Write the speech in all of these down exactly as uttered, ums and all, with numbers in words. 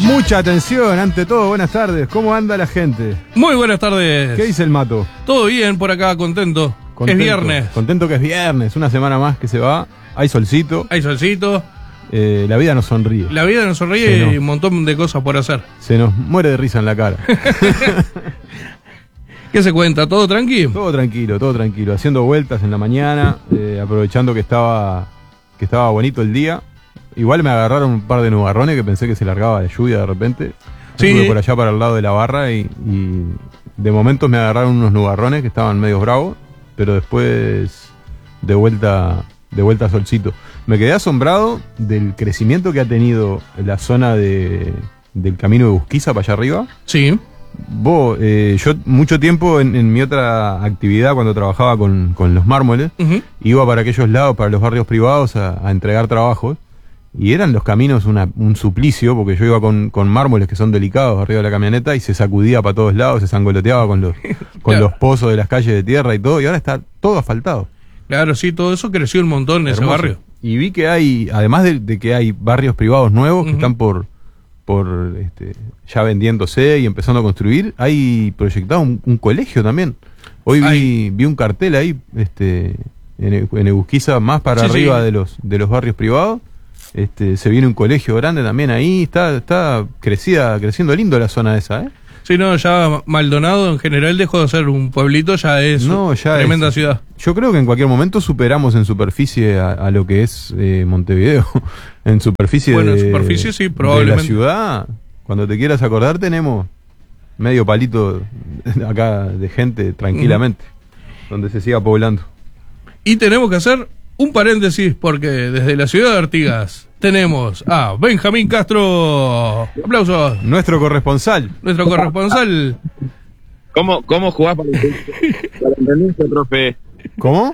Mucha atención, ante todo, buenas tardes. ¿Cómo anda la gente? Muy buenas tardes. ¿Qué dice el Mato? Todo bien por acá, contento. Contento, es viernes. Contento que es viernes, una semana más que se va. Hay solcito. Hay solcito. Eh, la vida nos sonríe. La vida nos sonríe Sí, y no. un montón de cosas por hacer. Se nos muere de risa en la cara. ¿Qué se cuenta? ¿Todo tranqui? Todo tranquilo, todo tranquilo. Haciendo vueltas en la mañana, eh, aprovechando que estaba, que estaba bonito el día. Igual me agarraron un par de nubarrones que pensé que se largaba la lluvia de repente. Sí. Estuve por allá para el lado de la barra y, y de momentos me agarraron unos nubarrones que estaban medio bravos, pero después de vuelta, de vuelta solcito. Me quedé asombrado del crecimiento que ha tenido la zona de, del camino de Busquiza para allá arriba. Sí. Vos, eh, yo mucho tiempo en, en mi otra actividad, cuando trabajaba con, con los mármoles, Uh-huh. iba para aquellos lados, para los barrios privados, a, a entregar trabajos. Y eran los caminos una, un suplicio, porque yo iba con, con mármoles que son delicados arriba de la camioneta y se sacudía para todos lados, se sangoloteaba con los, con Claro. los pozos de las calles de tierra y todo, y ahora está todo asfaltado. Claro, sí, todo eso creció un montón en ese Hermoso. barrio. Y vi que hay, además de, de que hay barrios privados nuevos que Ujú. están por, por este, ya vendiéndose y empezando a construir, hay proyectado un, un colegio también. Hoy vi, Hay. vi un cartel ahí, este, en, en Ebusquiza, más para Sí, arriba sí. de los, de los barrios privados. Este, se viene un colegio grande también ahí, está, está crecida, creciendo lindo la zona esa, ¿eh? Sí, no, ya Maldonado en general dejó de ser un pueblito, ya es No, ya tremenda es- ciudad. Yo creo que en cualquier momento superamos en superficie a, a lo que es eh, Montevideo. En superficie, Bueno, en de, superficie sí, de probablemente. la ciudad, cuando te quieras acordar, tenemos medio palito acá de gente tranquilamente, donde se siga poblando. Y tenemos que hacer un paréntesis porque desde la ciudad de Artigas tenemos a Benjamín Castro. Aplausos. Nuestro corresponsal. Nuestro corresponsal. ¿Cómo, cómo jugás para la intendencia, para la intendencia, profe? ¿Cómo?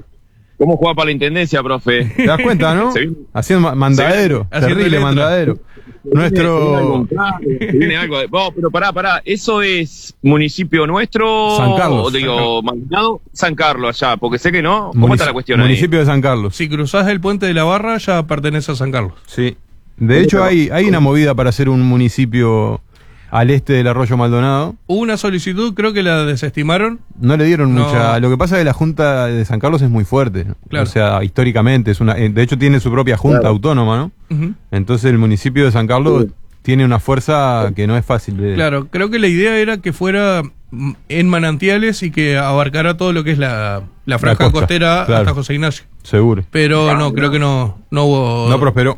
¿Cómo jugás para la intendencia, profe? ¿Te das cuenta, no? Se viene- Haciendo ma- mandadero, Haciendo terrible letra. mandadero. Se viene Nuestro algo en claro, se viene algo de- Vos, pero pará, pará. ¿Eso es municipio nuestro? San Carlos. O digo, Maldonado, San Carlos allá, porque sé que no. ¿Cómo munici- está la cuestión ahí? municipio de San Carlos. Si cruzás el puente de la Barra ya pertenece a San Carlos. Sí. De hecho, hay, hay una movida para hacer un municipio al este del Arroyo Maldonado. Hubo una solicitud, creo que la desestimaron. No le dieron No. mucha. Lo que pasa es que la Junta de San Carlos es muy fuerte. Claro. O sea, históricamente es una. eh, De hecho, tiene su propia Junta Claro. autónoma, ¿no? Ujú. Entonces, el municipio de San Carlos Sí. tiene una fuerza que no es fácil de. Claro, creo que la idea era que fuera mm, en manantiales y que abarcara todo lo que es la, la franja costa, costera claro. hasta José Ignacio. Seguro. Pero Ah, no, no. creo que no, no hubo, No prosperó.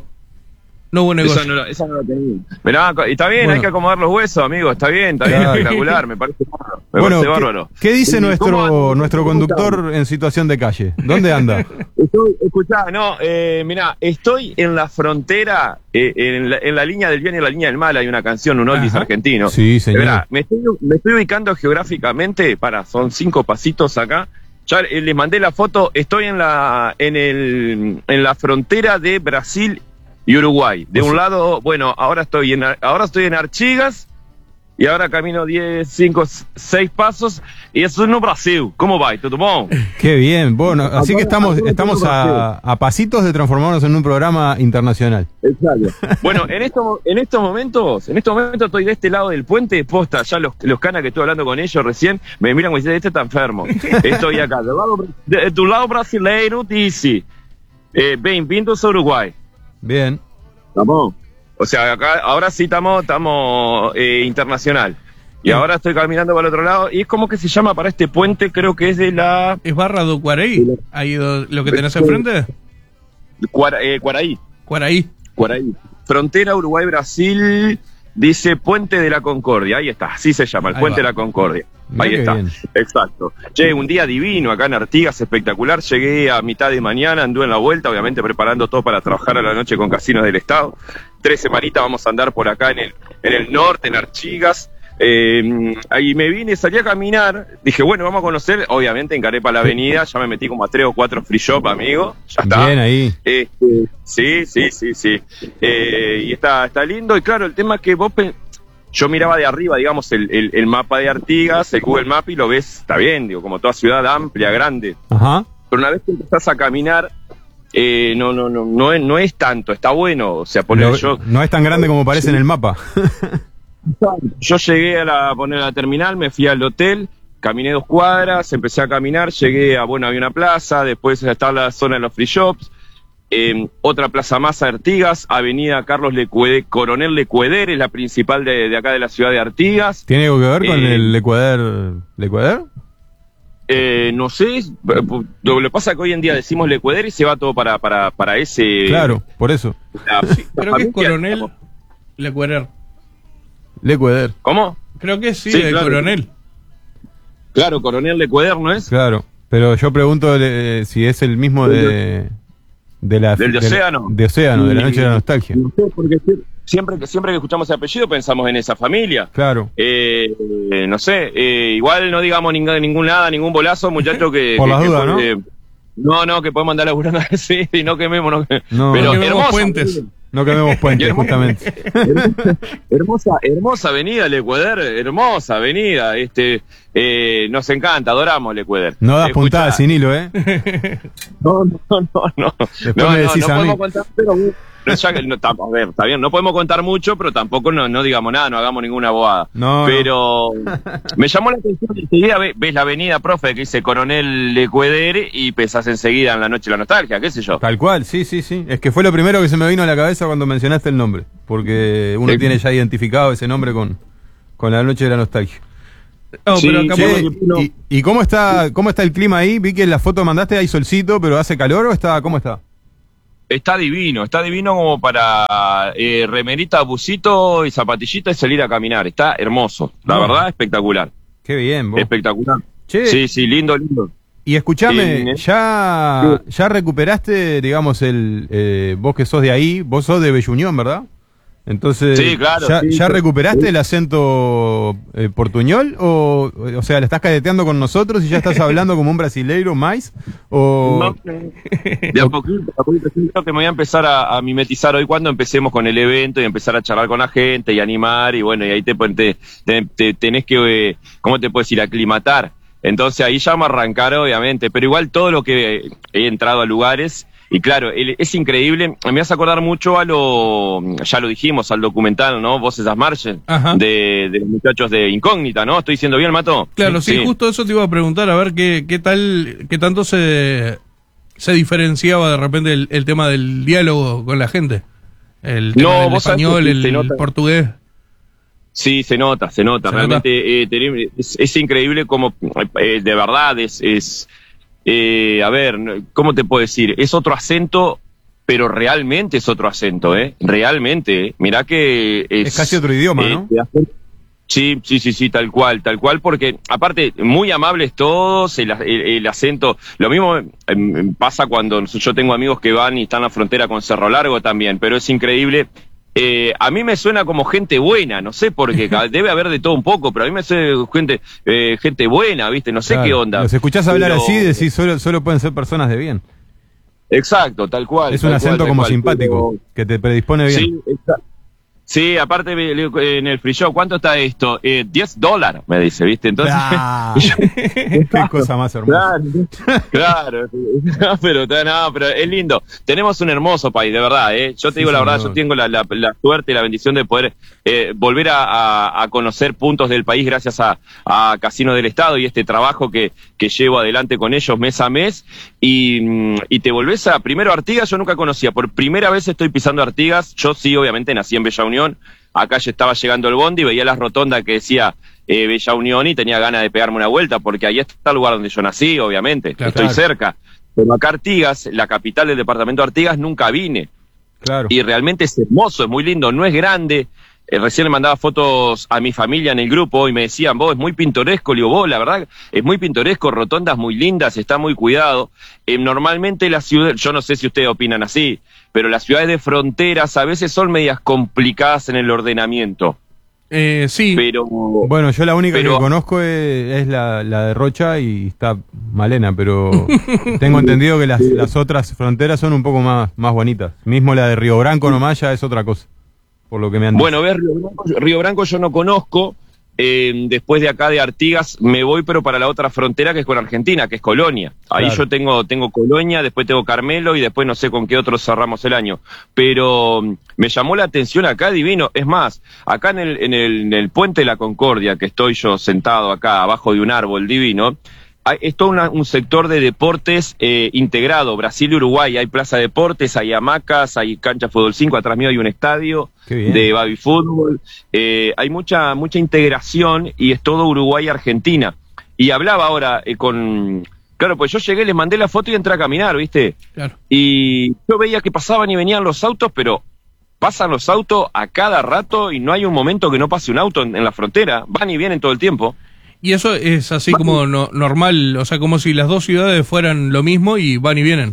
no hubo negocio. Esa no, la- esa no la tenía. Mirá, co- está bien, Bueno. hay que acomodar los huesos, amigo. Está bien, está bien, Claro. espectacular. Me parece bárbaro. Me Bueno, parece ¿qué, bárbaro. qué dice ¿Y nuestro cómo- nuestro cómo conductor en situación de calle? ¿Dónde anda? Estoy, escuchá, no, eh, mirá, estoy en la frontera, eh, en, la, en la línea del bien y la línea del mal, hay una canción, un oldies Ajá. argentino. Sí, señor. Mirá, me, estoy, me estoy ubicando geográficamente, para, son cinco pasitos acá. Ya eh, les mandé la foto, estoy en la, en el, en la frontera de Brasil y Uruguay. De O sea- un lado, bueno, ahora estoy en, Ar- ahora estoy en Artigas, y ahora camino diez, cinco, seis pasos, y eso es no Brasil. ¿Cómo va? ¿Todo bom? Qué bien. Bueno, así que estamos, Ahora- estamos a, a pasitos de transformarnos en un programa internacional. Exacto. Bueno, en estos, en estos momentos, en estos momentos estoy de este lado del puente, posta, ya los, los canas que estuve hablando con ellos recién, me miran como dicen, este está enfermo. Estoy acá, del lado, de, de tu lado brasileiro, dice, eh, bem-vindos a Uruguay. Bien. Estamos. O sea, acá, ahora sí estamos, estamos eh, internacional. Y ahora estoy caminando para el otro lado, y es como que se llama para este puente, creo que es de la ¿Es Barra do Cuaraí? Ahí do- lo que tenés enfrente. Cuara- eh, Cuaraí. Cuaraí. Cuaraí. Frontera Uruguay-Brasil, dice Puente de la Concordia. Ahí está, así se llama, el Ahí Puente va. de la Concordia. Mirá Ahí qué está, bien. exacto. Che, un día divino acá en Artigas, espectacular. Llegué a mitad de mañana, anduve en la vuelta, obviamente preparando todo para trabajar a la noche con Casinos del Estado. Tres semanitas vamos a andar por acá en el, en el norte, en Artigas. Eh, ahí me vine, salí a caminar, dije, bueno, vamos a conocer, obviamente encaré para la avenida, ya me metí como a tres o cuatro free shop, amigo, ya está. Bien ahí. Este, sí, sí, sí, sí. Eh, y está, está lindo. Y claro, el tema es que vos pen- yo miraba de arriba, digamos, el, el, el mapa de Artigas, el Google Map, y lo ves, está bien, digo, como toda ciudad amplia, grande. Ajá. Pero una vez que empezás a caminar, eh, no, no, no, no es, no es tanto, está bueno, o sea, poner Lo- yo, no es tan grande como parece Sí. en el mapa. yo llegué a la, a poner a la terminal, me fui al hotel, caminé dos cuadras, empecé a caminar, llegué a, bueno, había una plaza, después está la zona de los free shops, eh, otra plaza más, Artigas, avenida Carlos Lecueder, Coronel Lecueder, es la principal de, de acá de la ciudad de Artigas. ¿Tiene algo que ver con Eh, el Ecuador? ¿Ecuador? Eh, no sé, lo que pasa es que hoy en día decimos Lecueder y se va todo para, para, para ese... Claro, por eso. la- la Creo que es familia. Coronel Lecuerer. Ecuador, ¿Cómo? Creo que sí, Sí, el claro. Coronel. Claro, Coronel Lecueder, ¿no es? claro. Pero yo pregunto eh, si es el mismo de... de la, Del de de- Océano. De Océano, de la Noche de la Nostalgia. No sé, porque siempre que, siempre que escuchamos ese apellido pensamos en esa familia. Claro. Eh, eh, no sé, eh, igual no digamos ningún, ningún nada, ningún bolazo, muchacho, que... Por que- las que dudas, ¿no? puede- no, no, que podemos andar laburando así y no quememos, no, No, pero no quememos hermosa, puentes. No quememos puentes, Hermoso. justamente. hermosa, hermosa avenida Lecueder, hermosa avenida, este, eh, nos encanta, adoramos Lecueder. No das Escuchá, puntadas sin hilo, ¿eh? No, no, no, no. Después no, me no, decís no a mí. podemos contar, pero no, ya que- no, tam- a ver, está bien, no podemos contar mucho, pero tampoco no, no digamos nada, no hagamos ninguna bobada. No, pero me llamó la atención que enseguida ve- ves la avenida, profe, que dice Coronel Lecueder y pensás enseguida en la noche de la nostalgia, qué sé yo. Tal cual, sí, sí, sí. Es que fue lo primero que se me vino a la cabeza cuando mencionaste el nombre. Porque uno Sí. tiene ya identificado ese nombre con, con la Noche de la Nostalgia. No, Sí, pero acá sí. por- Che, no. ¿Y, y cómo está cómo está el clima ahí? Vi que en la foto mandaste hay solcito, pero ¿hace calor o está cómo está? Está divino, está divino como para eh, remerita, busito y zapatillita y salir a caminar. Está hermoso, la Bueno. verdad, espectacular. Qué bien, vos. Espectacular. Che, Sí, sí, lindo, lindo. y escúchame, Eh, ya, ya recuperaste, digamos, el eh, vos que sos de ahí, vos sos de Belluñón, ¿verdad? Entonces, Sí, claro, ¿ya, sí, ya sí. recuperaste el acento eh, portuñol? O, o sea, ¿le estás cadeteando con nosotros y ya estás hablando como un brasileiro más? O, No, de a poquito, de a poquito. Sí, creo que me voy a empezar a, a mimetizar hoy cuando empecemos con el evento y empezar a charlar con la gente y animar y bueno, y ahí te, te, te, te tenés que, eh, ¿cómo te puedes ir? Aclimatar. Entonces ahí ya vamos a arrancar, obviamente, pero igual todo lo que he entrado a lugares, y claro, el- es increíble, me hace acordar mucho a lo, ya lo dijimos, al documental, ¿no? Voces as Marchen, Ajá. de, de los muchachos de Incógnita, ¿no? ¿Estoy diciendo bien, Mato? Claro, sí, justo eso te iba a preguntar, a ver qué, qué tal, qué tanto se, se diferenciaba de repente el, el tema del diálogo con la gente. El tema No, del vos sabés español, que el se nota. portugués. Sí, se nota, se nota. ¿Se Realmente eh, tenemos- es, es increíble como, eh, de verdad, es, es eh, a ver, no- ¿cómo te puedo decir? Es otro acento, pero realmente es otro acento, ¿eh? Realmente, ¿eh? Mirá que es... Es casi otro idioma, eh, ¿no? de hacer- Sí, sí, sí, sí, tal cual, tal cual, porque aparte, muy amables todos, el, el- el acento, lo mismo em, pasa cuando yo tengo amigos que van y están en la frontera con Cerro Largo también, pero es increíble. Eh, a mí me suena como gente buena, no sé por qué, debe haber de todo un poco, pero a mí me suena gente, eh, gente buena, ¿viste? No sé Claro, qué onda. Los escuchás hablar Pero- así y decís, solo, solo pueden ser personas de bien. Exacto, tal cual. Es un tal cual, acento tal como cual, simpático, pero- que te predispone bien. Sí, exa- sí, aparte le digo, en el free show, ¿cuánto está esto? Eh, diez dólares, me dice, ¿viste? Entonces... Ah, qué cosa más hermosa. Claro, claro, no, pero, no, pero es lindo. Tenemos un hermoso país, de verdad, ¿eh? Yo te Sí, digo la verdad, señor. yo tengo la, la, la suerte y la bendición de poder eh, volver a, a, a conocer puntos del país gracias a, a Casino del Estado y este trabajo que, que llevo adelante con ellos mes a mes. Y, mm, y te volvés a, primero Artigas, yo nunca conocía, por primera vez estoy pisando Artigas, yo sí, obviamente nací en Bella Unión, acá ya estaba llegando el bondi, veía las rotondas que decía eh, Bella Unión y tenía ganas de pegarme una vuelta, porque ahí está el lugar donde yo nací, obviamente, Claro. estoy Claro. cerca. Pero acá Artigas, la capital del departamento de Artigas, nunca vine. Claro. Y realmente es hermoso, es muy lindo, no es grande. Eh, recién le mandaba fotos a mi familia en el grupo y me decían, vos, es muy pintoresco. Le digo, vos, la verdad, es muy pintoresco, rotondas muy lindas, está muy cuidado. Eh, normalmente las ciudades, yo no sé si ustedes opinan así, pero las ciudades de fronteras a veces son medias complicadas en el ordenamiento. Eh, sí, Pero... Bueno, yo la única Pero- que conozco es, es la, la de Rocha y está malena, pero tengo entendido que las, las otras fronteras son un poco más, más bonitas. Mismo la de Río Branco nomás ya es otra cosa, por lo que me han dicho. Bueno, ves, Río Branco, Río Branco yo no conozco, eh, después de acá de Artigas me voy pero para la otra frontera que es con Argentina, que es Colonia. Ahí Claro. yo tengo tengo Colonia, después tengo Carmelo y después no sé con qué otros cerramos el año. Pero mm, me llamó la atención acá, divino. Es más, acá en el, en el, en el Puente de la Concordia, que estoy yo sentado acá abajo de un árbol divino, hay, es todo una, un sector de deportes eh, integrado, Brasil y Uruguay. Hay plaza de deportes, hay hamacas, hay cancha de fútbol cinco, atrás mío hay un estadio Qué bien. de baby fútbol. Eh, hay mucha mucha integración y es todo Uruguay y Argentina. Y hablaba ahora eh, con... Claro, pues yo llegué, les mandé la foto y entré a caminar, ¿viste? Claro. Y yo veía que pasaban y venían los autos, pero pasan los autos a cada rato y no hay un momento que no pase un auto en, en la frontera. Van y vienen todo el tiempo. Y eso es así como no, normal, o sea, como si las dos ciudades fueran lo mismo y van y vienen.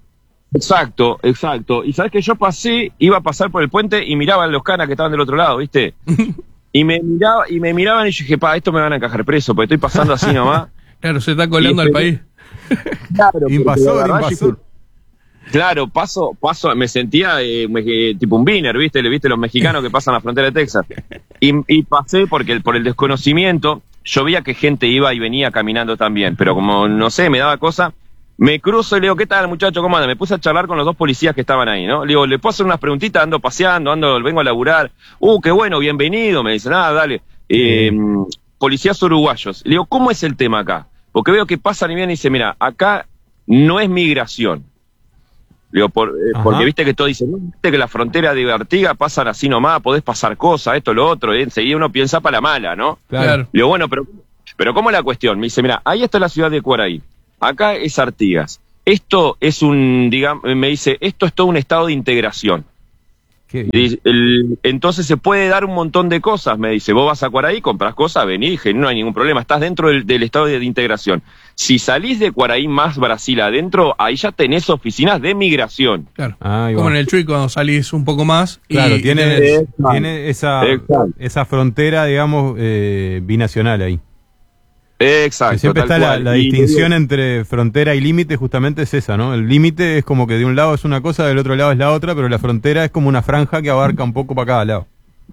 Exacto, exacto. Y sabes que yo pasé, iba a pasar por el puente y miraban los canas que estaban del otro lado, ¿viste? Y me miraba, y me miraban y yo dije, pa, esto me van a encajar preso, porque estoy pasando así nomás. Claro, se está colando Y- al país. Claro, pero Invasor, la verdad invasor. que- Claro, paso, paso, me sentía eh, me- eh, tipo un biner, ¿viste? Le viste los mexicanos que pasan la frontera de Texas. Y, y pasé porque el, por el desconocimiento, yo veía que gente iba y venía caminando también, pero como, no sé, me daba cosa, me cruzo y le digo, ¿qué tal, muchacho? ¿Cómo anda? Me puse a charlar con los dos policías que estaban ahí, ¿no? Le digo, ¿le puedo hacer unas preguntitas? Ando paseando, ando, vengo a laburar. Uh, qué bueno, bienvenido. Me dice, nada, dale. Eh, policías uruguayos. Le digo, ¿cómo es el tema acá? Porque veo que pasan y vienen y dicen, mira, acá no es migración. Le digo, por, eh, Ajá. porque viste que todo dice, no, viste que la frontera de Artigas pasan así nomás, podés pasar cosas, esto, lo otro, y enseguida uno piensa para la mala, ¿no? Claro. Le digo, bueno, pero, pero ¿cómo es la cuestión? Me dice, mira, ahí está la ciudad de Cuaraí, acá es Artigas. Esto es un, digamos, me dice, esto es todo un estado de integración. Qué bien. Dice, el- entonces se puede dar un montón de cosas, me dice, vos vas a Cuaraí, compras cosas, venís, no hay ningún problema, estás dentro del, del estado de, de integración. Si salís de Cuaraí más Brasil adentro, ahí ya tenés oficinas de migración. Claro. Ahí va. Como en el Chuy cuando salís un poco más. y Claro, tiene, tenés- Exacto. tiene esa, Exacto. esa frontera, digamos, eh, binacional ahí. Exacto. Que siempre tal está la, cual. la Y- distinción entre frontera y límite, justamente es esa, ¿no? El límite es como que de un lado es una cosa, del otro lado es la otra, pero la frontera es como una franja que abarca un poco para cada lado.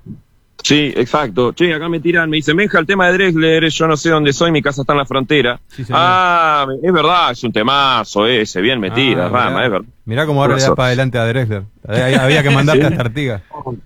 Sí, exacto. Che, acá me tiran, me dicen, Benja, el tema de Drexler, yo no sé dónde soy, mi casa está en la frontera. Sí, señor. Ah, es verdad, es un temazo ese, bien metida, Ah, Rama, mirá. es verdad. Mirá cómo ahora le das Razón. para adelante a Drexler. Había había que mandarte hasta Artigas.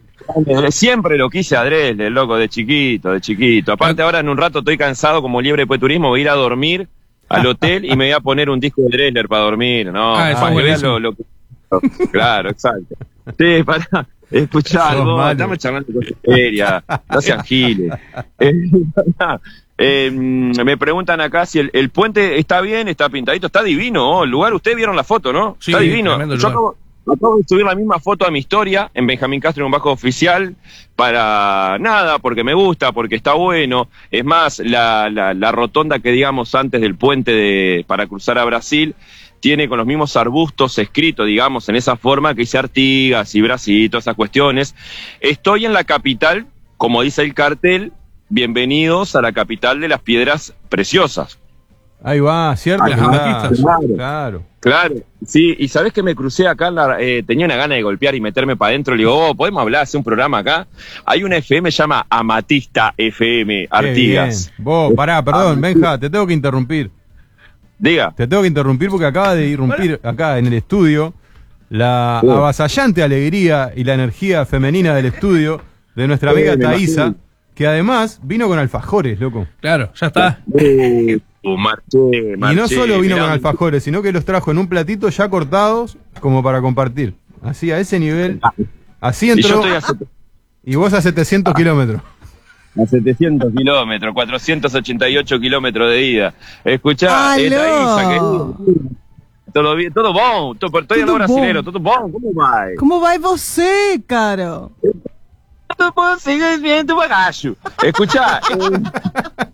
Siempre lo quise a Drexler, loco, de chiquito, de chiquito. Aparte ahora en un rato estoy cansado como liebre de turismo, voy a ir a dormir al hotel y me voy a poner un disco de Drexler para dormir, ¿no? Ah, eso para es que vean buenísimo. lo, lo- Claro, exacto. Sí, pará, escuchá, Sos vos, malo. estamos charlando de cosas serias, no sean giles. Eh, pará, eh, me preguntan acá si el, el puente está bien, está pintadito, está divino, oh, el lugar, ustedes vieron la foto, ¿no? Sí, está divino. tremendo Yo lugar. acabo, acabo de subir la misma foto a mi historia en Benjamín Castro en un bajo oficial para nada, porque me gusta, porque está bueno. Es más, la, la, la rotonda que digamos antes del puente de, para cruzar a Brasil tiene con los mismos arbustos escritos, digamos, en esa forma que dice Artigas y Brasil y todas esas cuestiones. Estoy en la capital, como dice el cartel, bienvenidos a la capital de las piedras preciosas. Ahí va, ¿cierto? Las Claro, ametistas. Claro. claro. Claro, sí, y sabés que me crucé acá, en la- eh, tenía una gana de golpear y meterme para adentro, le digo, oh, ¿podemos hablar, hacer un programa acá? Hay una F M, se llama Amatista F M, Qué Artigas. bien. Vos, pará, perdón, Benja, te tengo que interrumpir. Diga. Te tengo que interrumpir porque acaba de irrumpir acá en el estudio la Sí. avasallante alegría y la energía femenina del estudio de nuestra Sí, amiga me Thaisa, imagino. que además vino con alfajores, loco. Claro, ya está. Uh, marché, Y no marché, solo vino mirá, con alfajores, sino que los trajo en un platito ya cortados como para compartir. Así, a ese nivel. Así Y yo entró. estoy a, set- Y vos a setecientos kilómetros. a setecientos kilómetros, cuatrocientos ochenta y ocho kilómetros de ida. Escuchá, eh, ¡Aló! Thaisa, querido. Todo bien, todo bom, todo, estoy en Tudo lo brasilero, bom. todo bom, ¿cómo va? Como vai você, cara? Todo bom, sigues bien tu bagacho. Escuchá, eh,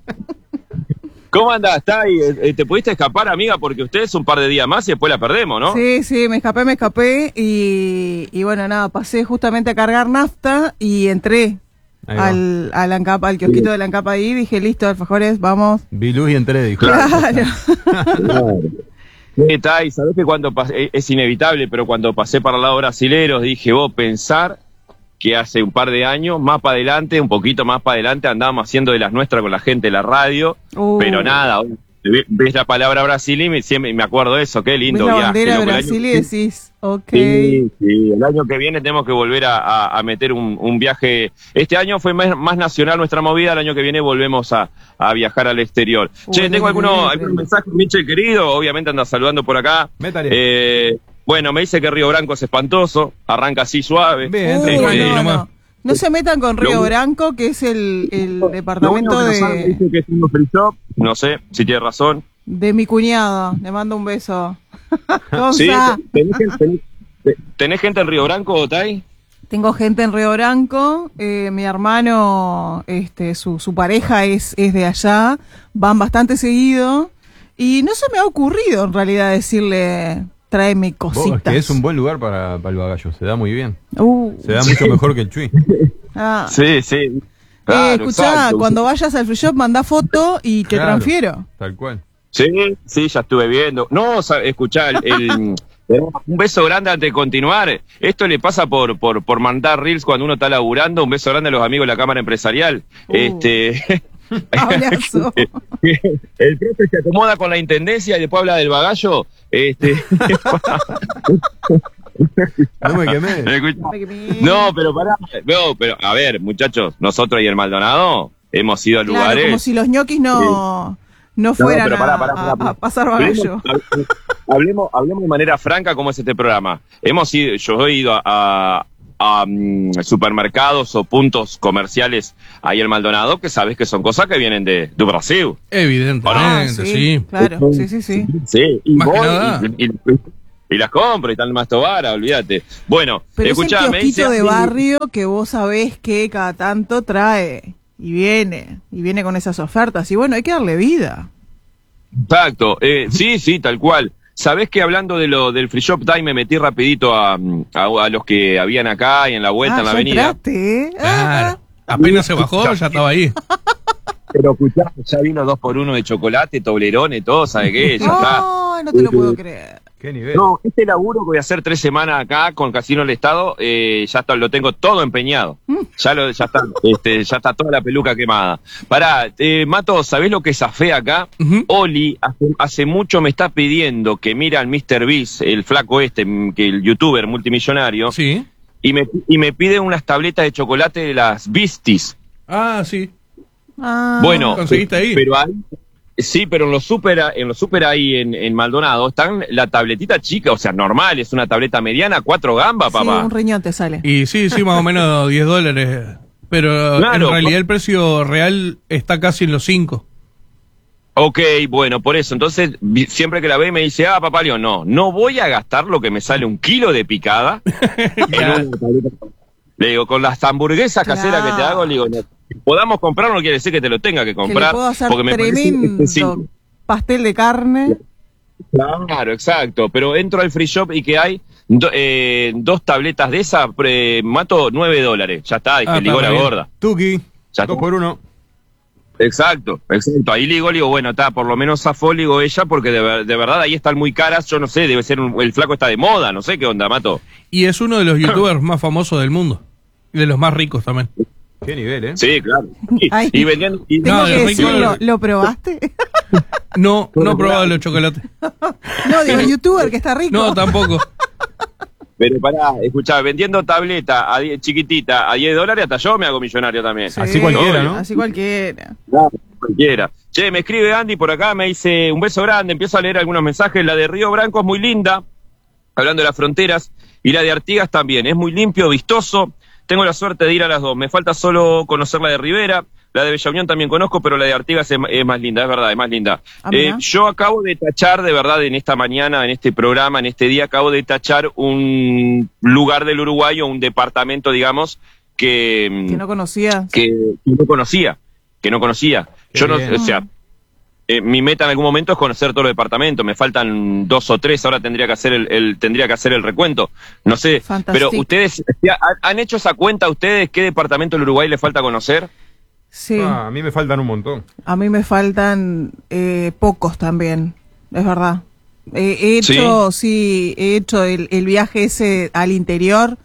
¿cómo andás? ¿Está ahí? Eh, ¿Te pudiste escapar, amiga? Porque ustedes un par de días más y después la perdemos, ¿no? Sí, sí, me escapé, me escapé y, y bueno, nada, pasé justamente a cargar nafta y entré Ahí va. al, al Ancap, al kiosquito del Ancap ahí, dije, listo, alfajores, vamos. Vi luz y entré, dijo. Claro. Claro. Eh, Tai, sabés que cuando pasé, es inevitable, pero cuando pasé para el lado brasileros dije, vos pensar que hace un par de años, más para adelante, un poquito más para adelante, andábamos haciendo de las nuestras con la gente de la radio, Uh. pero nada, ves la palabra Brasil y me, siempre me acuerdo de eso, qué lindo Ves la viaje. bandera de loco, el año- Brasil y decís, ok. Sí, sí, el año que viene tenemos que volver a, a, a meter un, un viaje. Este año fue más, más nacional nuestra movida, el año que viene volvemos a, a viajar al exterior. Uy, Che, tengo qué algunos, bien, algunos bien. mensajes, Michel querido, obviamente anda saludando por acá. Métale. Eh, bueno, me dice que Río Branco es espantoso, arranca así suave. Bien, Uh, Eh, tranquilo, no, nomás. no. No se metan con Río Lo- Branco, que es el, el Lo departamento único que no sabe, de, dice que es un free shop, no sé si tiene razón. de mi cuñado. Le mando un beso. Sí, Gonza. ¿tenés, tenés- tenés gente en Río Branco, Otay? Tengo gente en Río Branco, eh, mi hermano, este, su, su pareja es, es de allá, van bastante seguido, y no se me ha ocurrido en realidad decirle, tráeme Vos, cositas. es que es un buen lugar para, para el bagallo, se da muy bien. Uh, Se da mucho mejor que el Chuy. ah. Sí, sí. Eh, Claro, escuchá, exacto. cuando vayas al free shop, mandá foto y te Claro. transfiero. Tal cual. Sí, sí, ya estuve viendo. No, sa- escuchá, el, el- un beso grande antes de continuar. Esto le pasa por, por, por mandar reels cuando uno está laburando. Un beso grande a los amigos de la Cámara Empresarial. Uh. Este. Abrazo. El profe se acomoda con la intendencia y después habla del bagallo. Este. No me quemé. Escuchá. No, pero pará. No, pero a ver, muchachos, nosotros y el Maldonado hemos ido a Claro, lugares. como si los ñoquis no, no fueran pero pará, a- pará, pará, a, pará. a pasar bagallo. Hablemos, hablemos, hablemos de manera franca cómo es este programa. Hemos ido, yo he ido a, a, a, mm, supermercados o puntos comerciales ahí en Maldonado que sabes que son cosas que vienen de, de Brasil. Evidentemente, Ah, sí. Claro, sí, sí, sí. Sí, y Más que voy nada. y, y- y las compro y tal más tobara, olvídate. Bueno, Pero escuchá, es el me dice kiosquito de así- barrio que vos sabés que cada tanto trae y viene, y viene con esas ofertas. Y bueno, hay que darle vida. Exacto, eh, sí, sí, tal cual. Sabés que hablando de lo del free shop time me metí rapidito a, a, a los que habían acá y en la vuelta Ah, en la ya avenida. entraste, ¿eh? Claro. Apenas se bajó, ya estaba ahí. Pero escuchá, ya vino dos por uno de chocolate, toblerone, todo, ¿sabe qué? Ya está. Ay, no te lo puedo creer. Qué nivel. No, este laburo que voy a hacer tres semanas acá con Casino del Estado, eh, ya está, lo tengo todo empeñado. Ya lo, ya está, este, ya está toda la peluca quemada. Pará, eh, Mato, ¿sabés lo que zafé acá? Ujú. Oli hace, hace mucho me está pidiendo que mira al míster Beast, el flaco este, m- que el youtuber multimillonario, Sí. y me, y me pide unas tabletas de chocolate de las Beasties. Ah, sí. Ah, Bueno, ¿conseguiste ahí? Pero hay, sí, pero en los super, en los super ahí en, en Maldonado están la tabletita chica, o sea, normal, es una tableta mediana, cuatro gambas, sí, papá. un riñón te sale. Y sí, sí, más o menos diez dólares. Pero Claro, en realidad por- el precio real está casi en los cinco. Ok, bueno, por eso, entonces, vi- siempre que la ve me dice, ah, papá León, no, no voy a gastar lo que me sale un kilo de picada en una tableta. Le digo, con las hamburguesas caseras que te hago, le digo, no, si podamos comprar no quiere decir que te lo tenga que Que le comprar, puedo hacer porque me parece tremendo excesivo. pastel de carne. Claro, exacto. Pero entro al free shop y que hay do- eh, dos tabletas de esas, pre- mato nueve dólares. Ya está, dije, Ah, ligó está la bien. gorda. Tuki, Ya dos está. por uno. Exacto, exacto. Ahí ligo, digo, bueno, está, por lo menos zafó, ligo ella, porque de, ver- de verdad ahí están muy caras. Yo no sé, debe ser un- el flaco está de moda, no sé qué onda, Mato. Y es uno de los youtubers más famosos del mundo. Y de los más ricos también. Qué nivel, ¿eh? Sí, claro. Y, Ay. y vendiendo. y- Tengo No, que de rico- decirlo, ¿lo probaste? No, no he probado los chocolates. No, digo, el youtuber que está rico. No, tampoco. Pero pará, escuchá, vendiendo tableta a diez, chiquitita a diez dólares, hasta yo me hago millonario también. Sí, Así cualquiera, ¿no? Así cualquiera. No, cualquiera. Che, me escribe Andy por acá, me dice un beso grande, empiezo a leer algunos mensajes. La de Río Branco es muy linda, hablando de las fronteras, y la de Artigas también, es muy limpio, vistoso. Tengo la suerte de ir a las dos, me falta solo conocer la de Rivera, la de Bella Unión también conozco, pero la de Artigas es, es más linda, es verdad, es más linda. Ah, Eh, mira. yo acabo de tachar, de verdad, en esta mañana, en este programa, en este día, acabo de tachar un lugar del Uruguay o un departamento, digamos, que... Que no conocía. que, que no conocía, que no conocía. Qué Yo no, bien. o sea, eh, mi meta en algún momento es conocer todo el departamento. Me faltan dos o tres. Ahora tendría que hacer el, el- tendría que hacer el recuento. No sé, Fantástico. pero ustedes ¿han, han hecho esa cuenta ustedes qué departamento del Uruguay le falta conocer? Sí, Ah, a mí me faltan un montón. a mí me faltan eh, pocos también, es verdad. Eh, he hecho, sí, he hecho el, el viaje ese al interior,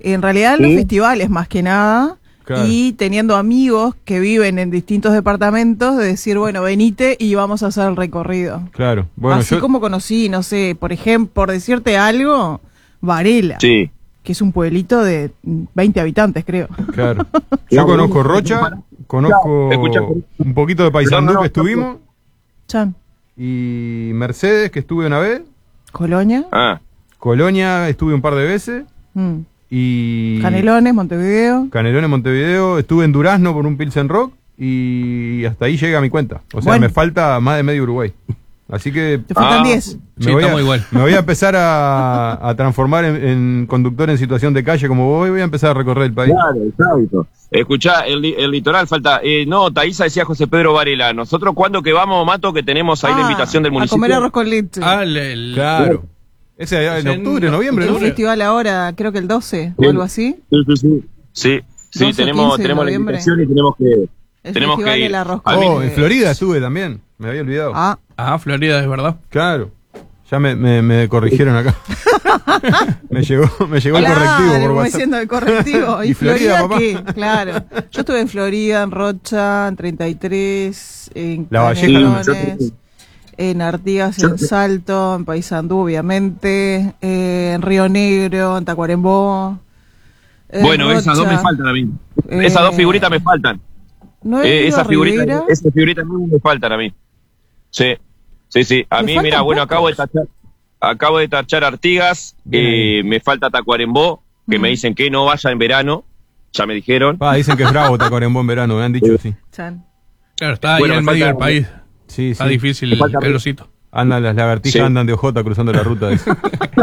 En realidad ¿Sí? los festivales más que nada, Claro. y teniendo amigos que viven en distintos departamentos, de decir, bueno, venite y vamos a hacer el recorrido. Claro. Bueno, Así yo, como conocí, no sé, por ejemplo, por decirte algo, Varela, Sí. que es un pueblito de veinte habitantes, creo. claro. Yo conozco Rocha, conozco Escucha. un poquito de Paysandú No, no, no. que estuvimos, Chan, y Mercedes, que estuve una vez, Colonia, Ah, Colonia estuve un par de veces, mm, y Canelones, Montevideo. Canelones, Montevideo, estuve en Durazno por un Pilsen Rock, y hasta ahí llega mi cuenta. O sea, Bueno. me falta más de medio Uruguay. Así que Te faltan Ah. diez. me, Sí, voy a, estamos igual. me voy a empezar a, a transformar en, en conductor en situación de calle como vos, y voy a empezar a recorrer el país. claro, exacto. Escuchá, el, li- el litoral falta. Eh, no, Thaisa decía José Pedro Varela. Nosotros, ¿cuándo que vamos, Mato? Que tenemos ahí la Ah, invitación del a municipio. comer arroz con leche. Ah, el, el- Claro. Ese allá en Es en octubre, noviembre, el ¿no? octubre. festival ahora, creo que el doce Sí. o algo así. Sí, sí, sí. Sí, sí, doce, tenemos, quince de tenemos la noviembre. invitación y tenemos que. El Tenemos festival que ir. del arroz A con mí- Oh, leche. en Florida estuve también. Me había olvidado. Ah, Ah, Florida, es verdad. Claro. Ya me, me, me corrigieron acá. me llegó, me llegó el claro, correctivo por como WhatsApp. diciendo el correctivo. ¿Y, ¿Y Florida, Florida, papá? qué? Claro. Yo estuve en Florida, en Rocha, en treinta y tres, en La Valleja. Canelones, en Artigas, en Salto, en Paysandú, obviamente, eh, en Río Negro, en Tacuarembó. en Bueno, esas dos Rocha. me faltan a mí. Eh, Esas dos figuritas me faltan. ¿No he Eh, ido a esas figuritas, Rivera? esas figuritas mismo me faltan a mí. Sí, sí, sí. A Me mí, faltan mira, bueno, pocos. acabo de tachar, acabo de tachar Artigas, Bien. eh, me falta Tacuarembó, que Mm. me dicen que no vaya en verano, ya me dijeron. Pa, dicen que es bravo Tacuarembó en verano, me han dicho, sí. Chan. Claro, está Bueno, ahí en me medio del falta- país. Sí, Está sí. difícil Me falta- el osito. Andan las lagartijas, Sí. andan de ojota cruzando la ruta. dice.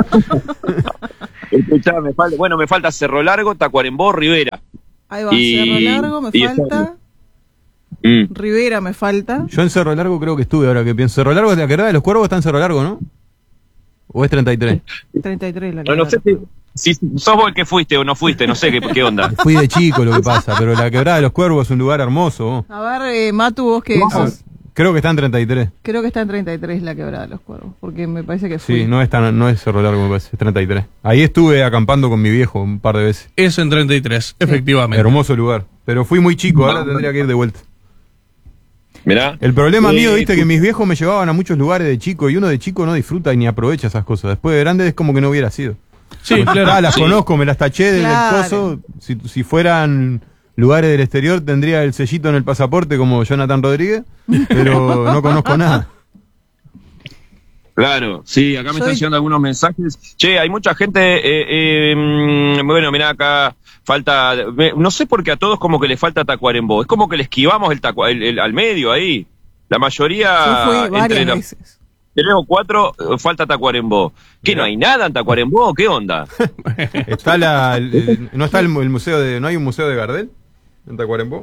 Escuchá, me falta, bueno, me falta Cerro Largo, Tacuarembó, Rivera. Ahí va, Y- Cerro Largo me y falta, Mm. Rivera me falta. Yo en Cerro Largo creo que estuve, ahora que pienso. Cerro Largo, ¿te acordás de los Cuervos? Está en Cerro Largo, ¿no? ¿O es treinta y tres? treinta y tres la No, no sé quebrada. si, si sos vos el que fuiste o no fuiste, no sé qué, qué onda. Fui de chico lo que pasa, pero la Quebrada de los Cuervos es un lugar hermoso. vos. A ver, eh, Matu, vos que Vamos. sos- Creo que está en treinta y tres. creo que está en treinta y tres la quebrada de los cuervos, porque me parece que fui. Sí, no es, tan, no es Cerro Largo, me parece, es treinta y tres. Ahí estuve acampando con mi viejo un par de veces. Es en treinta y tres, efectivamente. Hermoso lugar. Pero fui muy chico, ahora tendría que ir de vuelta. Mirá. El problema Eh, mío, viste, tú- que mis viejos me llevaban a muchos lugares de chico y uno de chico no disfruta y ni aprovecha esas cosas. Después de grande es como que no hubiera sido. Sí, Ah, claro. las Sí. conozco, me las taché del Claro. coso. Si, si fueran lugares del exterior tendría el sellito en el pasaporte como Jonathan Rodríguez, pero no conozco nada. Claro, sí, acá me Soy- están llegando algunos mensajes. Che, hay mucha gente, eh, eh, mm, bueno, mirá acá, falta, me- no sé por qué a todos como que le falta Tacuarembó, es como que le esquivamos el, tacua- el- el- al medio ahí. La mayoría, Yo fui entre varias los veces. tres o cuatro, eh, falta Tacuarembó. ¿Qué, no hay nada en Tacuarembó? ¿Qué onda? Está la, el- el- no está el, el museo de, no hay un museo de Gardel en Tacuarembó.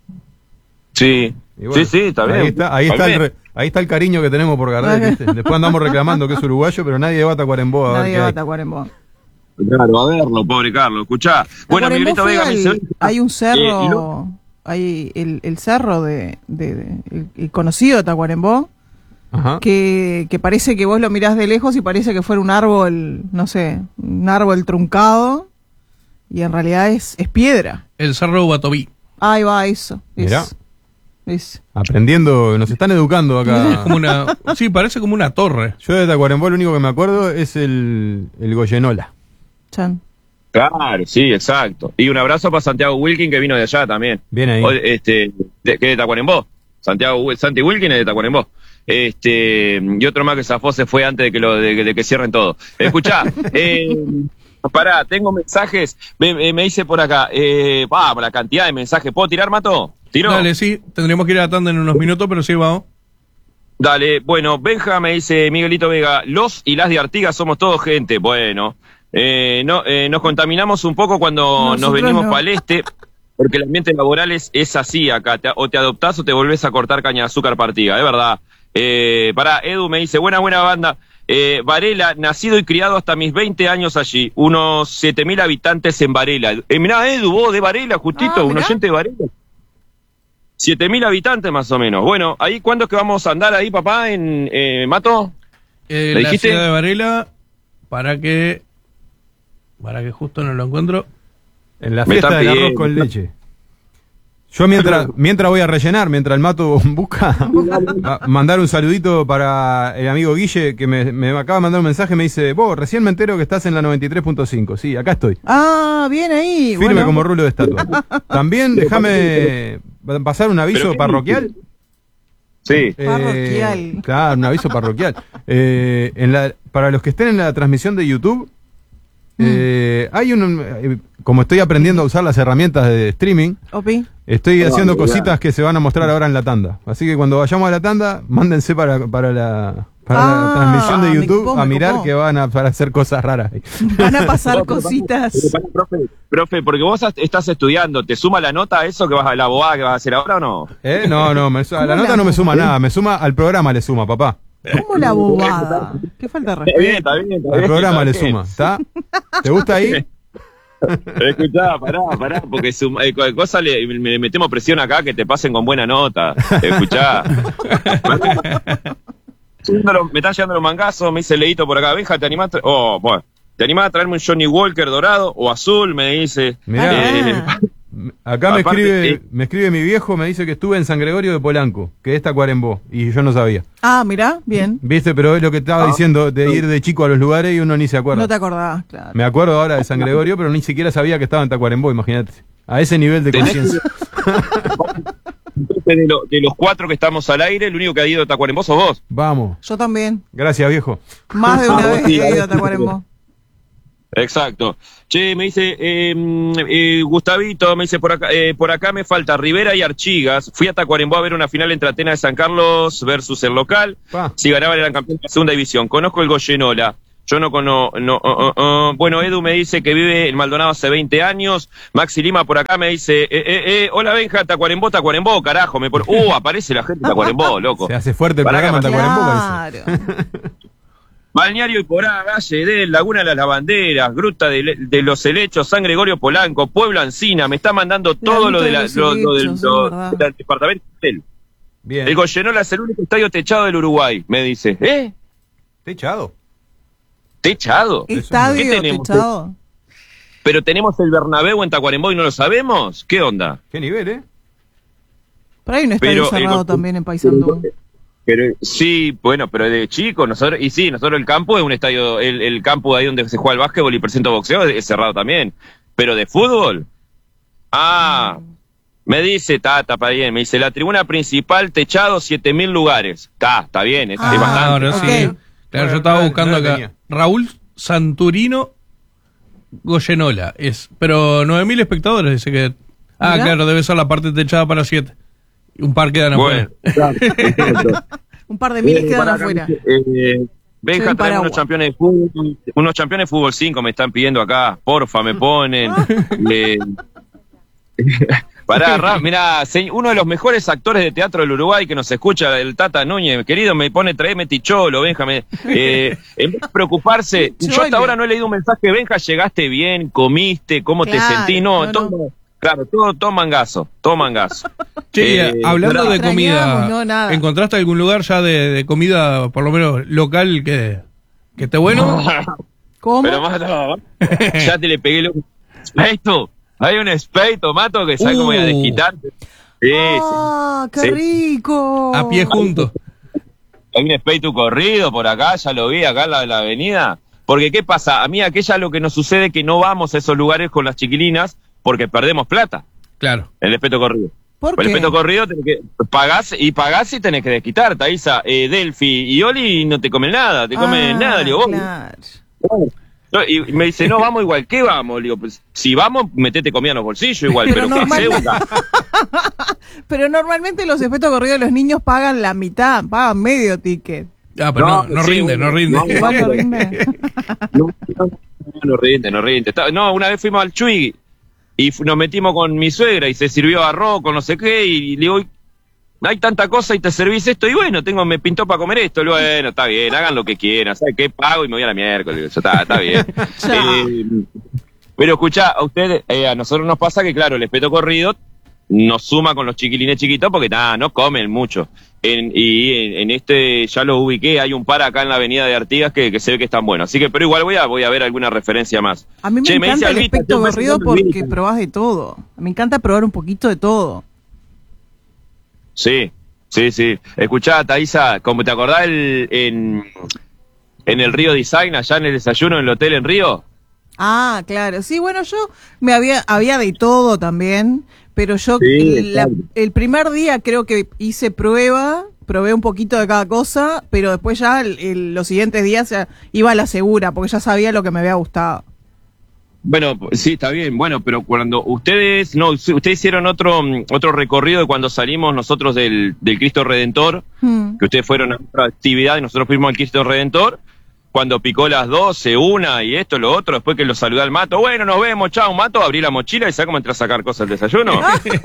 Sí, Y bueno, sí, sí, está bien. Ahí está, ahí está, el, También. re- ahí está el cariño que tenemos por Gardel. ¿viste? Después andamos reclamando que es uruguayo, pero nadie va a Tacuarembó a ver Nadie qué va hay. a Tacuarembó. Claro, a verlo, pobre Carlos, escuchá. Bueno, Tacuarembó Miguelito fui Vega me al- dice... hay un Eh, y cerro, no- hay el, el cerro de, de- de- el, el conocido de Tacuarembó, Ajá. que, que parece que vos lo mirás de lejos y parece que fuera un árbol, no sé, un árbol truncado, y en realidad es, es piedra. El Cerro Guatobí. Ahí va eso. es- Mirá. es- Aprendiendo, nos están educando acá. Como una, sí, parece como una torre. Yo de Tacuarembó lo único que me acuerdo es el, el Goyenola. chan. Claro, sí, exacto. Y un abrazo para Santiago Wilkin, que vino de allá también. Bien ahí. O, este, de, que es de Tacuarembó. Santiago Wil- Santi Wilkin es de Tacuarembó. Este, y otro más que zafó se fue antes de que lo de, de que cierren todo. Escuchá, eh, pará, tengo mensajes. Me, me dice por acá, eh, pa, la cantidad de mensajes. ¿Puedo tirar, Mato? ¿Tiro? Dale, sí, tendríamos que ir a la tanda en unos minutos, pero sí, vamos. Dale, bueno, Benja me dice Miguelito Vega, los y las de Artigas somos todos gente. Bueno, eh, no, eh, nos contaminamos un poco cuando Nosotros nos venimos no. para el este, porque el ambiente laboral es, es así acá, te- o te adoptás o te volvés a cortar caña de azúcar partida, es verdad. Eh, pará, Edu me dice, buena, buena banda. Eh, Varela, nacido y criado hasta mis veinte años allí, unos siete mil habitantes en Varela. Eh, mirá, Edu, vos de Varela, justito, Ah, un mirá. oyente de Varela. Siete mil habitantes más o menos. Bueno, ahí, ¿cuándo es que vamos a andar ahí, papá, en eh, Mato? Eh, ¿Le la dijiste? ciudad de Varela, para que. Para que justo no lo encuentro. En la Me fiesta están del arroz pidiendo. con leche. Yo mientras, mientras voy a rellenar, mientras el Mato busca, a mandar un saludito para el amigo Guille, que me, me acaba de mandar un mensaje, me dice, vos, recién me entero que estás en la noventa y tres punto cinco. Sí, acá estoy. Ah, bien ahí. Firme bueno. como rulo de estatua. También déjame pasar un aviso ¿Pero qué parroquial. Sí. Eh, Parroquial. claro, un aviso parroquial. Eh, en la, para los que estén en la transmisión de YouTube, eh, hay un... eh, como estoy aprendiendo a usar las herramientas de streaming, Opi. estoy Ah, haciendo mirá. cositas que se van a mostrar ahora en la tanda. Así que cuando vayamos a la tanda, mándense para, para la... Para Ah, la transmisión de me YouTube copó, a me mirar copó. que van a para hacer cosas raras. Van a pasar No, pero cositas. Pero, profe, profe, porque vos estás estudiando, ¿te suma la nota a eso que vas a la abogada que vas a hacer ahora o no? ¿Eh? No, no, me, su- a la ¿Cómo nota la no me suma bobada? nada, me suma al programa le suma, papá. ¿Cómo la bobada? Qué falta de Está bien, respeto. está bien. Está Al bien, programa le está bien. suma, ¿está? ¿Te gusta ahí? Escuchá, pará, pará, porque suma- eh, cualquier cosa le, le metemos presión acá que te pasen con buena nota. Escuchá. Me están llegando los mangazos, me dice Leito por acá, Benja, ¿te animás? a tra- Oh, bueno, ¿te animás a traerme un Johnny Walker dorado o azul? Me dice. Mirá. Eh, Ah. Acá me Aparte, escribe, eh. me escribe mi viejo, me dice que estuve en San Gregorio de Polanco, que es Tacuarembó, y yo no sabía. Ah, mirá, bien. ¿Viste? Pero es lo que estaba Ah. diciendo, de ir de chico a los lugares y uno ni se acuerda. No te acordabas, claro. Me acuerdo ahora de San Gregorio, pero ni siquiera sabía que estaba en Tacuarembó, imagínate. A ese nivel de Tenés- conciencia. de, lo- de los cuatro que estamos al aire, el único que ha ido a Tacuarembó sos vos. Vamos. Yo también. Gracias, viejo. Más de una Ah, vez sí, he ido a sí. Tacuarembó. Exacto. Che, me dice eh, eh, Gustavito, me dice por acá, eh, por acá me falta Rivera y Archigas. Fui a Tacuarembó a ver una final entre Atenas de San Carlos versus el local. Pa. Si ganaban eran campeones de segunda división. Conozco el Goyenola. Yo no conozco. No, oh, oh, oh. Bueno, Edu me dice que vive en Maldonado hace veinte años. Maxi Lima por acá me dice, eh, eh, eh, hola Benja, Tacuarembó, Tacuarembó, carajo. Me pone, uh, aparece la gente de Tacuarembó, loco. Se hace fuerte el Pará que programa en Tacuarembó, parece. Claro. Balneario Iporá, Valle del, Laguna de las Lavanderas, Gruta de, Le- de los Helechos, San Gregorio Polanco, Pueblo Ancina, me está mandando todo lo, de la, Gruta de lo, los lo del Helechos, lo- es verdad. del departamento del Bien. El Goyenola es el único estadio techado del Uruguay, me dice. ¿Eh? Techado. ¿Techado? Estadio ¿Qué tenemos? techado. Pero tenemos el Bernabéu en Tacuarembó y no lo sabemos. ¿Qué onda? Qué nivel, ¿eh? Pero hay un estadio Pero, cerrado eh, también en Paysandú. Pero sí, bueno, pero de chico, nosotros, y sí, nosotros el campo es un estadio, el, el campo ahí donde se juega el básquetbol y presento boxeo es, es cerrado también. Pero de fútbol, ah, me dice, está, está para bien, me dice, la tribuna principal techado siete mil lugares. Está, está bien, es, Ah, es bastante. ahora sí. ok. Claro, Bueno, yo estaba no- buscando no lo acá. tenía. Raúl Santurino Goyenola. Es, pero nueve mil espectadores dice que. Ah, Mirá. claro, debe ser la parte techada para siete. Un par quedan Bueno, afuera. Un par de miles Eh, quedan para afuera. acá, eh, Benja, Soy traeme paraguas. unos campeones de fútbol, unos campeones de fútbol cinco me están pidiendo acá, porfa, me ponen. Le- Pará, Ra, mirá, se- uno de los mejores actores de teatro del Uruguay que nos escucha, el Tata Núñez, querido, me pone, traeme Ticholo, Benja, me- eh, en vez de preocuparse, yo Ticholo. hasta ahora no he leído un mensaje, Benja, llegaste bien, comiste, cómo te Claro, sentís, no, no, todo, no. claro, todo, todo mangazo, todo mangazo. Che, Eh, hablando pará. de comida, Extrañamos, no, nada. ¿encontraste algún lugar ya de, de comida, por lo menos local, que, que esté bueno? ¿Cómo? Pero más no, ya te le pegué lo... Espeito, hay un espeito, mato, que sabe cómo voy a Uh. desquitarte. Sí, ¡Ah, qué sí. rico! A pie juntos. Hay un espeito corrido por acá, ya lo vi acá en la, la avenida. Porque, ¿qué pasa? A mí aquella lo que nos sucede es que no vamos a esos lugares con las chiquilinas porque perdemos plata. Claro. El espeto corrido. ¿Por El qué? espeto corrido tenés que, pagás y pagás y tenés que desquitar, Taisa. Eh, Delphi y Oli no te comen nada, te comen Ah, nada. Le digo, vos, claro. No, y me dice, no, vamos igual, ¿qué vamos? Le digo, pues, si vamos, metete comida en los bolsillos igual, Pero pero, ¿qué normal- hacemos? Pero normalmente los espetos corridos los niños pagan la mitad, pagan medio ticket. Ah, pero no, No, no sí, rinde, no no, rinde. no. Igual no rinde. No, no, no rinde, no rinde. Está- No, una vez fuimos al Chuy y fu- nos metimos con mi suegra y se sirvió arroz con no sé qué y le digo, hay tanta cosa y te servís esto y bueno, tengo me pintó para comer esto. Y luego, bueno, está bien, hagan lo que quieran, ¿sabes qué? Pago y me voy a la miércoles, eso está, está bien. Ya. Eh, pero escuchá, a ustedes, eh, a nosotros nos pasa que claro, el espeto corrido nos suma con los chiquilines chiquitos porque nada, no comen mucho. En, y en, en este ya lo ubiqué, hay un par acá en la avenida de Artigas que, que se ve que están buenos. Así que, pero igual voy a, voy a ver alguna referencia más. A mí me Che, me encanta dice el Albita, aspecto yo gorrido pensé que porque Albita. probás de todo. Me encanta probar un poquito de todo. Sí, sí, sí. Escuchá, Thaisa, como te acordás el, en, en el Río Design, allá en el desayuno en el hotel en Río. Ah, claro. Sí, bueno, yo me había, había de todo también, pero yo Sí, el, la- exacto. el primer día creo que hice prueba, probé un poquito de cada cosa, pero después ya el- el- los siguientes días ya iba a la segura, porque ya sabía lo que me había gustado. Bueno, sí, está bien. Bueno, pero cuando ustedes, no, ustedes hicieron otro mm, otro recorrido de cuando salimos nosotros del, del Cristo Redentor, Hmm. que ustedes fueron a otra actividad y nosotros fuimos al Cristo Redentor, cuando picó las doce, una y esto, lo otro, después que lo saludé al Mato, bueno, nos vemos, chao, Mato, abrí la mochila y ¿sabes cómo entré a sacar cosas del desayuno?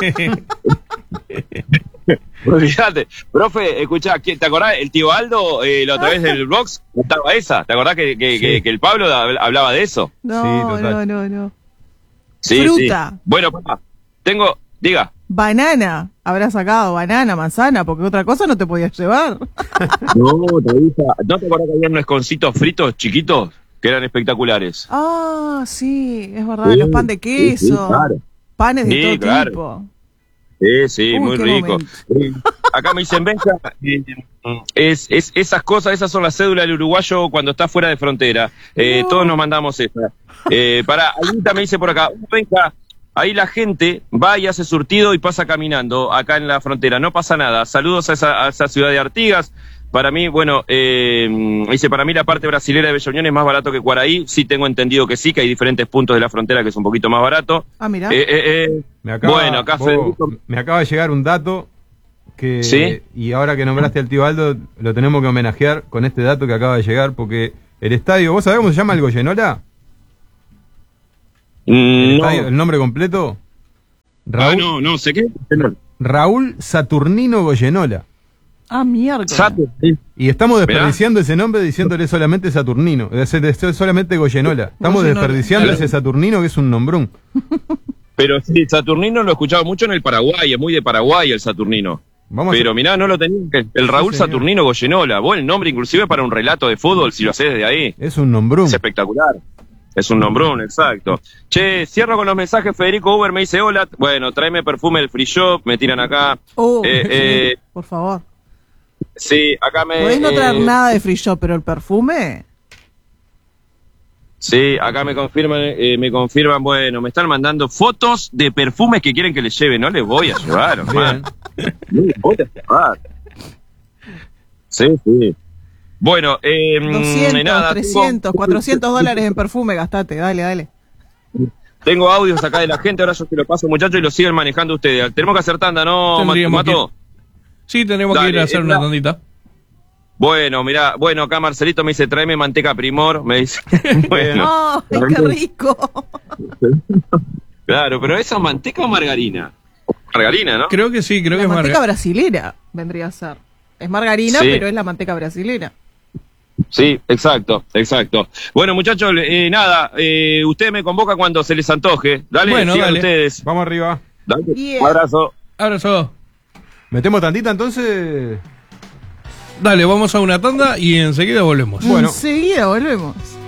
Olvídate. Profe, escuchá, ¿quién- ¿te acordás? El tío Aldo, eh, la otra vez del box, estaba esa. ¿Te acordás que, que, Sí. que, que el Pablo hab- hablaba de eso? No, Sí, total. no, no, no. Sí, Fruta. sí. Bueno, papá, tengo, diga. Banana, habrá sacado banana, manzana, porque otra cosa no te podías llevar. No, Tavisa, ¿no te acordás que había unos esconcitos fritos chiquitos que eran espectaculares? Ah, sí, es verdad, Sí, los pan de sí, sí, queso, claro. panes de Sí, todo claro. tipo. Sí, sí, Uy, muy qué rico. momento. Eh, Acá me dicen, Benja, eh, es, es, esas cosas, esas son las cédulas del uruguayo cuando está fuera de frontera. Eh, No. Todos nos mandamos esa. Eh, para, Alita me dice por acá, Benja, ahí la gente va y hace surtido y pasa caminando acá en la frontera. No pasa nada. Saludos a esa, a esa ciudad de Artigas. Para mí, bueno, eh, dice, para mí la parte brasilera de Bella Unión es más barato que Guaraí. Sí tengo entendido que sí, que hay diferentes puntos de la frontera que es un poquito más barato. Ah, mira. Eh, eh, eh, Me acaba, bueno, acá vos, Federico... me acaba de llegar un dato que ¿Sí? y ahora que nombraste al tío Aldo lo tenemos que homenajear con este dato que acaba de llegar porque el estadio, ¿vos sabés cómo se llama el Goyenola? Mm, ¿El, no. estadio- el nombre completo? Ah, Raúl, no, no, sé qué. Raúl Saturnino Goyenola. Ah, miércoles. Sato, sí. Y estamos Mirá. desperdiciando ese nombre diciéndole solamente Saturnino, es es solamente Goyenola. Estamos Goyenola. desperdiciando Claro. ese Saturnino que es un nombrón. Pero sí, Saturnino lo he escuchado mucho en el Paraguay, es muy de Paraguay el Saturnino. Vamos Pero a mirá, no lo tenía. El Raúl señor. Saturnino Goyenola, vos el nombre inclusive para un relato de fútbol, si lo haces desde ahí. es un nombrón. Es espectacular. Es un nombrón, exacto. Che, cierro con los mensajes. Federico Uber me dice, hola, bueno, tráeme perfume del Free Shop, me tiran acá. Oh, Eh, eh, por favor. sí, acá me... Podés no traer eh, nada de free shop, pero el perfume. Sí, acá me confirman, eh, me confirman, bueno, me están mandando fotos de perfumes que quieren que les lleve, no les voy a llevar, hermano. No les voy a llevar. Sí, sí. Bueno, eh, doscientos, nada, trescientos, tengo- cuatrocientos dólares en perfume, gastate. Dale, dale. Tengo audios acá de la gente, ahora yo se lo paso, muchachos, y lo siguen manejando ustedes. Tenemos que hacer tanda, ¿no, Tendríamos Mato? que- Sí, tenemos que Dale, ir a hacer es una la- tandita. Bueno, mirá, bueno, acá Marcelito me dice, tráeme manteca Primor, me dice. Bueno, ¡Oh, qué rico! claro, pero ¿esa es manteca o margarina? Margarina, ¿no? Creo que sí, creo La que es manteca marga- brasilera vendría a ser. Es margarina, Sí. pero es la manteca brasilera. Sí, exacto, exacto. Bueno, muchachos, eh, nada, eh, ustedes me convocan cuando se les antoje. Dale, Bueno, sigan dale. ustedes. Vamos arriba. Dale, Bien. un abrazo. Abrazo. ¿Metemos tantita entonces? Dale, vamos a una tanda y enseguida volvemos. Bueno. Enseguida volvemos.